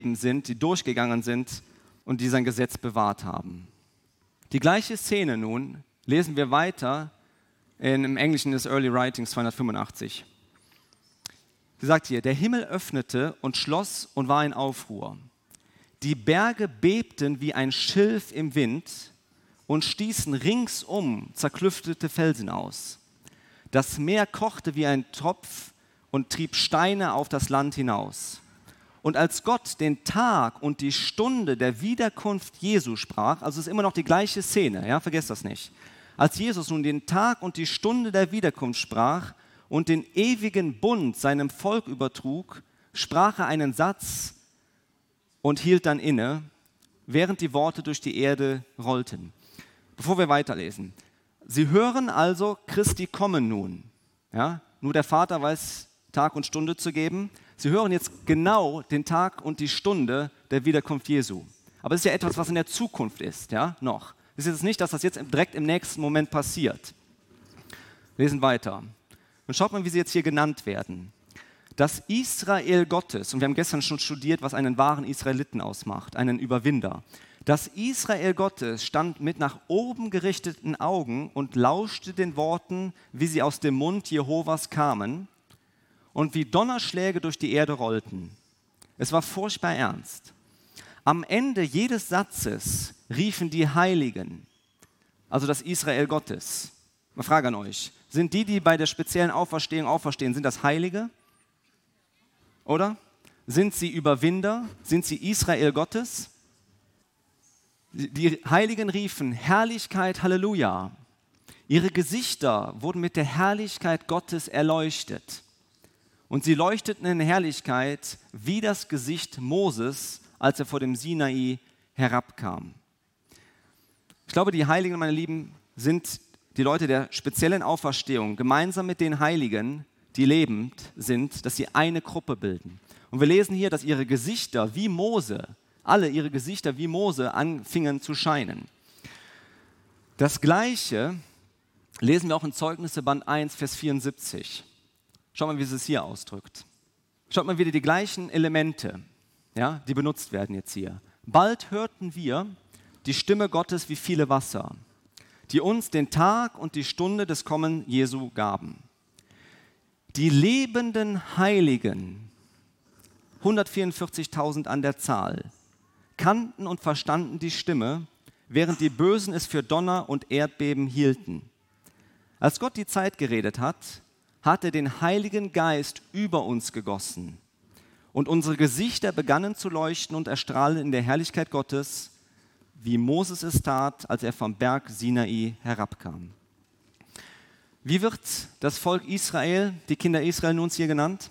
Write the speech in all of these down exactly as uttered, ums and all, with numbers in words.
sind, die durchgegangen sind und die sein Gesetz bewahrt haben. Die gleiche Szene nun lesen wir weiter in, im Englischen des Early Writings zweihundertfünfundachtzig. Sie sagt hier, der Himmel öffnete und schloss und war in Aufruhr. Die Berge bebten wie ein Schilf im Wind und stießen ringsum zerklüftete Felsen aus. Das Meer kochte wie ein Topf und trieb Steine auf das Land hinaus. Und als Gott den Tag und die Stunde der Wiederkunft Jesu sprach, also es ist immer noch die gleiche Szene, ja, vergesst das nicht. Als Jesus nun den Tag und die Stunde der Wiederkunft sprach und den ewigen Bund seinem Volk übertrug, sprach er einen Satz und hielt dann inne, während die Worte durch die Erde rollten. Bevor wir weiterlesen. Sie hören also, Christi kommen nun. Ja, nur der Vater weiß, Tag und Stunde zu geben. Sie hören jetzt genau den Tag und die Stunde der Wiederkunft Jesu. Aber es ist ja etwas, was in der Zukunft ist, ja, noch. Es ist jetzt nicht, dass das jetzt direkt im nächsten Moment passiert. Wir lesen weiter. Und schaut mal, wie sie jetzt hier genannt werden. Das Israel Gottes, und wir haben gestern schon studiert, was einen wahren Israeliten ausmacht, einen Überwinder. Das Israel Gottes stand mit nach oben gerichteten Augen und lauschte den Worten, wie sie aus dem Mund Jehovas kamen und wie Donnerschläge durch die Erde rollten. Es war furchtbar ernst. Am Ende jedes Satzes riefen die Heiligen, also das Israel Gottes. Eine Frage an euch. Sind die, die bei der speziellen Auferstehung auferstehen, sind das Heilige? Oder? Sind sie Überwinder? Sind sie Israel Gottes? Die Heiligen riefen Herrlichkeit, Halleluja. Ihre Gesichter wurden mit der Herrlichkeit Gottes erleuchtet. Und sie leuchteten in Herrlichkeit wie das Gesicht Moses, als er vor dem Sinai herabkam. Ich glaube, die Heiligen, meine Lieben, sind die Leute der speziellen Auferstehung, gemeinsam mit den Heiligen, die lebend sind, dass sie eine Gruppe bilden. Und wir lesen hier, dass ihre Gesichter wie Mose, alle ihre Gesichter wie Mose anfingen zu scheinen. Das Gleiche lesen wir auch in Zeugnisse Band eins, Vers vierundsiebzig. Schaut mal, wie es es hier ausdrückt. Schaut mal wieder die gleichen Elemente, ja, die benutzt werden jetzt hier. Bald hörten wir die Stimme Gottes wie viele Wasser, die uns den Tag und die Stunde des Kommen Jesu gaben. Die lebenden Heiligen, hundertvierundvierzigtausend an der Zahl, kannten und verstanden die Stimme, während die Bösen es für Donner und Erdbeben hielten. Als Gott die Zeit geredet hat, hat er den Heiligen Geist über uns gegossen. Und unsere Gesichter begannen zu leuchten und erstrahlen in der Herrlichkeit Gottes, wie Moses es tat, als er vom Berg Sinai herabkam. Wie wird das Volk Israel, die Kinder Israel nun hier genannt?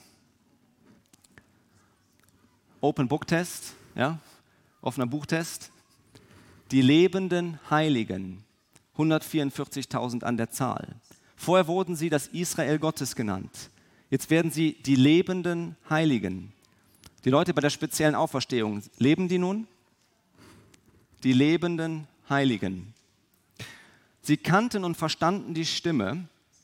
Open Book Test, ja, offener Buchtest. Die lebenden Heiligen, hundertvierundvierzigtausend an der Zahl. Vorher wurden sie das Israel Gottes genannt. Jetzt werden sie die lebenden Heiligen. Die Leute bei der speziellen Auferstehung, leben die nun? Die lebenden Heiligen. Sie kannten und verstanden die Stimme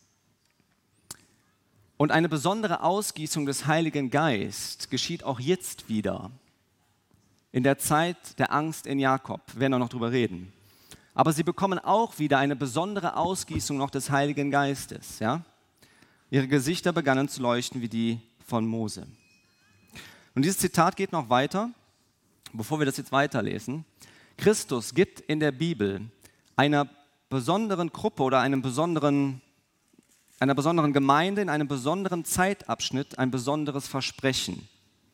und eine besondere Ausgießung des Heiligen Geistes geschieht auch jetzt wieder. In der Zeit der Angst in Jakob, wir werden auch noch drüber reden. Aber sie bekommen auch wieder eine besondere Ausgießung noch des Heiligen Geistes. Ja? Ihre Gesichter begannen zu leuchten wie die von Mose. Und dieses Zitat geht noch weiter, bevor wir das jetzt weiterlesen. Christus gibt in der Bibel einer besonderen Gruppe oder einem besonderen, einer besonderen Gemeinde in einem besonderen Zeitabschnitt ein besonderes Versprechen.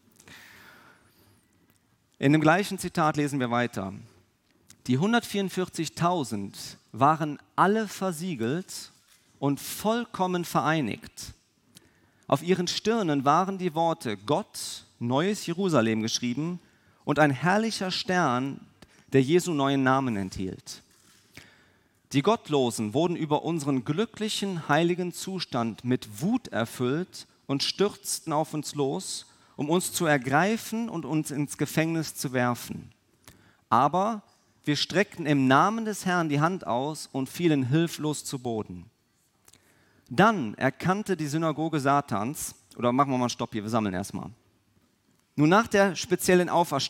In dem gleichen Zitat lesen wir weiter. Die hundertvierundvierzigtausend waren alle versiegelt und vollkommen vereinigt. Auf ihren Stirnen waren die Worte Gott, neues Jerusalem geschrieben und ein herrlicher Stern, der Jesu neuen Namen enthielt. Die Gottlosen wurden über unseren glücklichen, heiligen Zustand mit Wut erfüllt und stürzten auf uns los, um uns zu ergreifen und uns ins Gefängnis zu werfen. Aber wir streckten im Namen des Herrn die Hand aus und fielen hilflos zu Boden. Dann erkannte die Synagoge Satans, oder machen wir mal einen Stopp hier, wir sammeln erstmal. Nun, nach der speziellen Auferstehung